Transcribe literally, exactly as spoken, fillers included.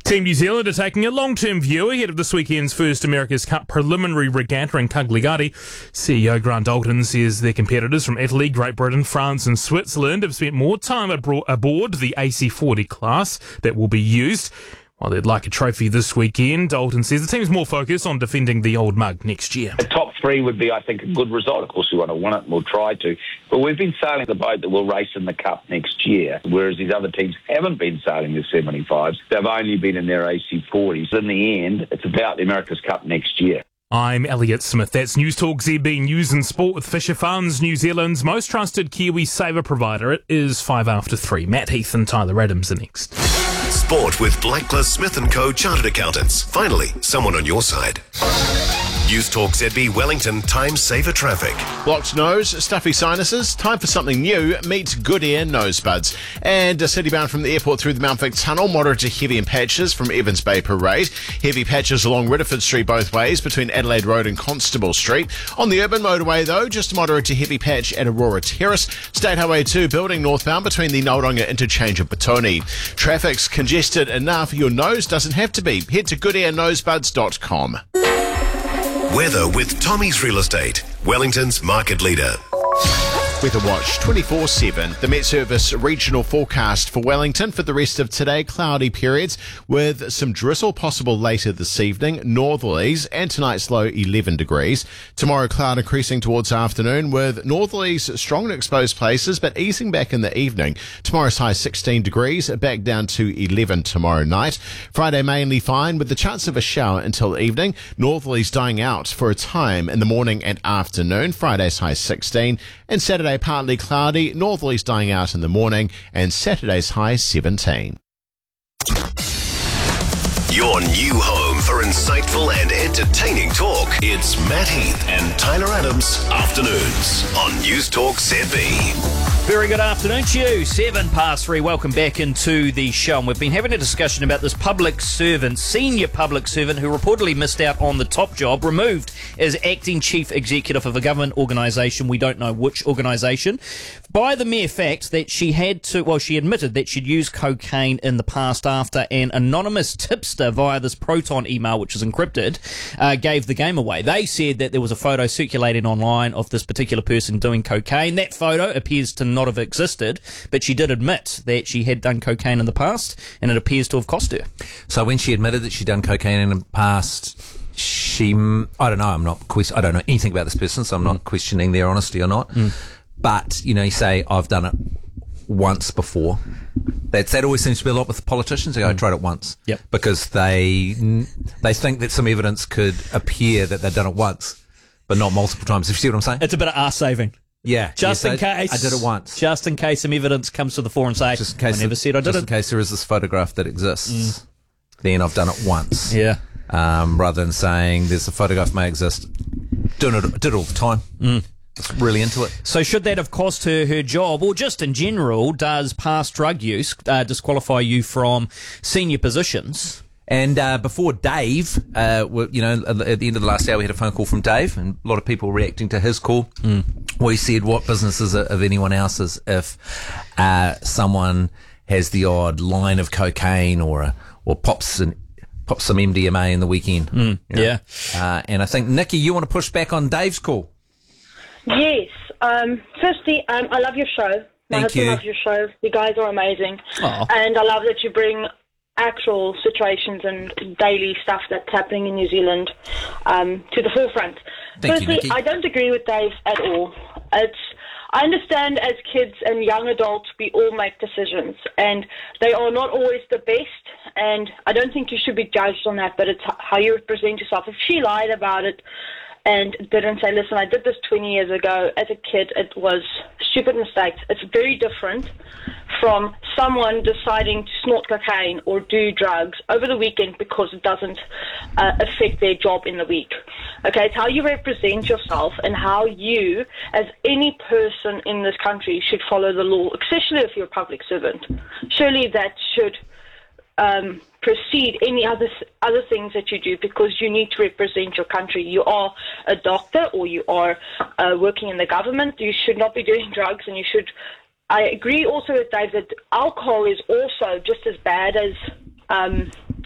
Team New Zealand are taking a long-term view ahead of this weekend's first America's Cup preliminary regatta in Cagliari. C E O Grant Dalton says their competitors from Italy, Great Britain, France and Switzerland have spent more time abro- aboard the A C forty class that will be used. While they'd like a trophy this weekend, Dalton says the team's more focused on defending the old mug next year. The top three would be, I think, a good result. Of course, we want to win it and we'll try to. But we've been sailing the boat that will race in the Cup next year, whereas these other teams haven't been sailing the seventy-fives. They've only been in their A C forties. In the end, it's about the America's Cup next year. I'm Elliot Smith. That's News Talk Z B News and Sport with Fisher Funds, New Zealand's most trusted Kiwi saver provider. It is five after three. Matt Heath and Tyler Adams are next. Sport with Blakela Smith and Co. Chartered Accountants. Finally, someone on your side. News Talk Z B Wellington Time Saver Traffic. Blocked nose, stuffy sinuses, time for something new. Meet Good Air Nose Buds. And a city bound from the airport through the Mount Vic Tunnel, moderate to heavy in patches from Evans Bay Parade. Heavy patches along Ridderford Street both ways between Adelaide Road and Constable Street. On the urban motorway though, just a moderate to heavy patch at Aurora Terrace. State Highway two building northbound between the Noldonga interchange of Batoni. Traffic's congested enough, your nose doesn't have to be. Head to good air nose buds dot com. Weather with Tommy's Real Estate, Wellington's market leader. Weather Watch twenty-four seven. The Met Service regional forecast for Wellington for the rest of today, cloudy periods with some drizzle possible later this evening, northerlies, and tonight's low eleven degrees. Tomorrow, cloud increasing towards afternoon with northerlies strong in exposed places but easing back in the evening. Tomorrow's high sixteen degrees, back down to eleven tomorrow night. Friday mainly fine with the chance of a shower until evening. Northerlies dying out for a time in the morning and afternoon. Friday's high sixteen and Saturday partly cloudy, northerlies dying out in the morning, and Saturday's high seventeen. Your new home for insightful and entertaining talk. It's Matt Heath and Tyler Adams, afternoons on News Talk Z B. Very good afternoon to you. Seven past three. Welcome back into the show. And we've been having a discussion about this public servant, senior public servant, who reportedly missed out on the top job, removed as acting chief executive of a government organisation. We don't know which organisation, by the mere fact that she had to, well, she admitted that she'd used cocaine in the past after an anonymous tipster via this Proton email, which is encrypted, uh, gave the game away. They said that there was a photo circulating online of this particular person doing cocaine. That photo appears to not have existed, but she did admit that she had done cocaine in the past, and it appears to have cost her. So when she admitted that she'd done cocaine in the past, she, I don't know, I'm not, I don't know anything about this person, so I'm not mm. questioning their honesty or not. Mm. But, you know, you say, I've done it once before. That's, that always seems to be a lot with politicians. They go, I tried it once. Yep. Because they, they think that some evidence could appear that they've done it once, but not multiple times. If you see what I'm saying? It's a bit of arse saving. Yeah. Just yes, in case. I did it once. Just in case some evidence comes to the fore and say, just in case I never the, said I did just it. in case there is this photograph that exists, mm. then I've done it once. Yeah. Um, rather than saying there's a photograph may exist. Doing it, did it all the time. Mm. It's really into it. So should that have cost her her job, or just in general, does past drug use uh, disqualify you from senior positions? And uh, before Dave, uh, you know, at the end of the last hour, we had a phone call from Dave, and a lot of people reacting to his call. Mm. We said, what business is it of anyone else's if uh, someone has the odd line of cocaine or a, or pops an, pops some M D M A in the weekend? Mm. You know? Yeah. Uh, and I think, Nikki, you want to push back on Dave's call? Yes. Um, firstly, um, I love your show. My Thank husband you. loves your show. You guys are amazing. Aww. And I love that you bring actual situations and daily stuff that's happening in New Zealand um, to the forefront. Thank Firstly, you, Nikki. I don't agree with Dave at all. It's I understand as kids and young adults we all make decisions, and they are not always the best, and I don't think you should be judged on that, but it's how you represent yourself. If she lied about it and didn't say, listen, I did this twenty years ago as a kid, it was stupid mistakes. It's very different from someone deciding to snort cocaine or do drugs over the weekend because it doesn't uh, affect their job in the week. Okay, it's how you represent yourself and how you, as any person in this country, should follow the law, especially if you're a public servant. Surely that should um, precede any other other things that you do, because you need to represent your country. You are a doctor or you are uh, working in the government. You should not be doing drugs, and you should. I agree also with Dave that alcohol is also just as bad as um,